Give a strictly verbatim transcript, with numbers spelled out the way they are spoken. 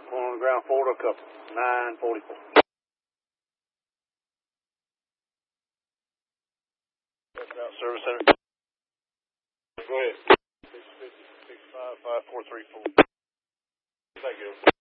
On the ground, forward a couple. nine forty-four. Service center. Go ahead. six fifty, six five, five four three four. Thank you.